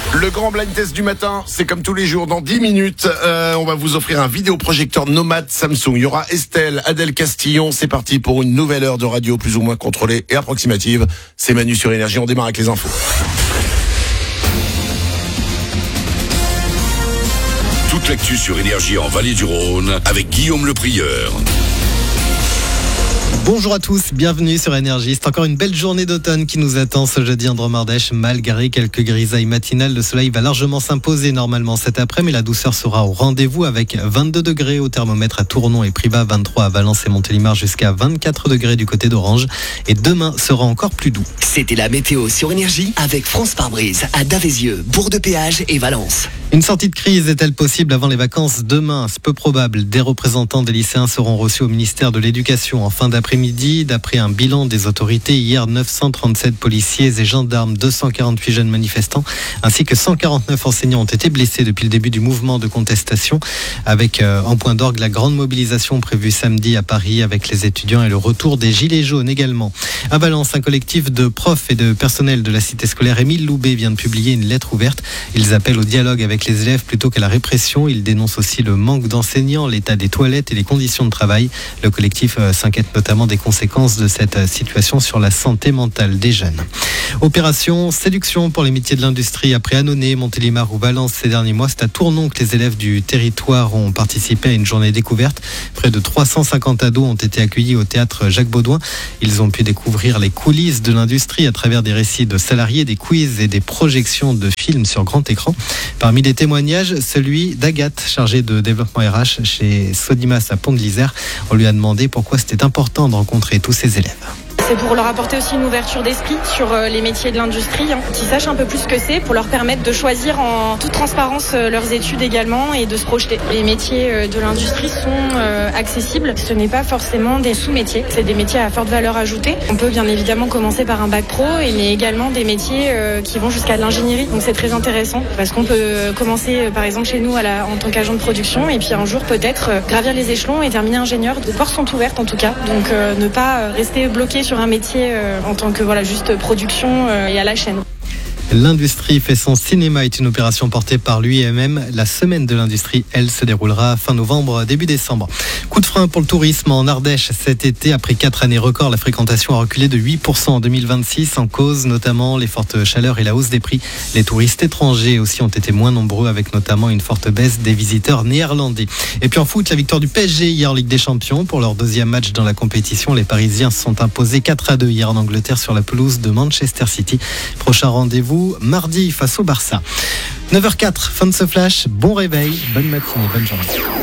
Le grand blind test du matin, c'est comme tous les jours, dans 10 minutes, on va vous offrir un vidéoprojecteur nomade Samsung. Il y aura Estelle, Adèle Castillon, c'est parti pour une nouvelle heure de radio plus ou moins contrôlée et approximative. C'est Manu sur Énergie, on démarre avec les infos. Toute l'actu sur Énergie en Vallée du Rhône avec Guillaume Le Prieur. Bonjour à tous, bienvenue sur Énergie. C'est encore une belle journée d'automne qui nous attend ce jeudi en Dromardèche. Malgré quelques grisailles matinales, le soleil va largement s'imposer normalement cet après, mais la douceur sera au rendez-vous avec 22 degrés au thermomètre à Tournon et Privas, 23 à Valence et Montélimar, jusqu'à 24 degrés du côté d'Orange. Et demain sera encore plus doux. C'était la météo sur Énergie avec France Pare-Brise à Davézieux, Bourg-de-Péage et Valence. Une sortie de crise est-elle possible avant les vacances demain? C'est peu probable. Des représentants des lycéens seront reçus au ministère de l'Éducation en fin d'après-midi. D'après un bilan des autorités, hier, 937 policiers et gendarmes, 248 jeunes manifestants, ainsi que 149 enseignants ont été blessés depuis le début du mouvement de contestation. Avec en point d'orgue la grande mobilisation prévue samedi à Paris avec les étudiants et le retour des gilets jaunes également. À Valence, un collectif de profs et de personnel de la cité scolaire Émile Loubet vient de publier une lettre ouverte. Ils appellent au dialogue avec les élèves plutôt qu'à la répression. Ils dénoncent aussi le manque d'enseignants, l'état des toilettes et les conditions de travail. Le collectif s'inquiète notamment des conséquences de cette situation sur la santé mentale des jeunes. Opération séduction pour les métiers de l'industrie. Après Annonay, Montélimar ou Valence ces derniers mois, c'est à Tournon que les élèves du territoire ont participé à une journée découverte. Près de 350 ados ont été accueillis au théâtre Jacques Baudouin. Ils ont pu découvrir les coulisses de l'industrie à travers des récits de salariés, des quiz et des projections de films sur grand écran. Parmi les témoignages, celui d'Agathe, chargée de développement RH chez Sodimas à Pont de l'Isère. On lui a demandé pourquoi c'était important de rencontrer tous ces élèves. C'est pour leur apporter aussi une ouverture d'esprit sur les métiers de l'industrie, qu'ils sachent un peu plus ce que c'est, pour leur permettre de choisir en toute transparence leurs études également et de se projeter. Les métiers de l'industrie sont accessibles. Ce n'est pas forcément des sous-métiers, c'est des métiers à forte valeur ajoutée. On peut bien évidemment commencer par un bac pro, mais également des métiers qui vont jusqu'à l'ingénierie. Donc c'est très intéressant parce qu'on peut commencer par exemple chez nous en tant qu'agent de production et puis un jour peut-être gravir les échelons et terminer ingénieur. Les portes sont ouvertes en tout cas, donc ne pas rester bloqué sur un métier en tant que juste production et à la chaîne. L'industrie fait son cinéma est une opération portée par l'UIMM. La semaine de l'industrie, elle, se déroulera fin novembre, début décembre. Coup de frein pour le tourisme en Ardèche cet été. Après 4 années records, la fréquentation a reculé de 8% en 2026. En cause notamment les fortes chaleurs et la hausse des prix. Les touristes étrangers aussi ont été moins nombreux avec notamment une forte baisse des visiteurs néerlandais. Et puis en foot, la victoire du PSG hier en Ligue des Champions. Pour leur deuxième match dans la compétition, les Parisiens se sont imposés 4-2 hier en Angleterre sur la pelouse de Manchester City. Prochain rendez-vous mardi face au Barça. 9h04, fin de ce flash. Bon réveil, bonne matinée, bonne journée.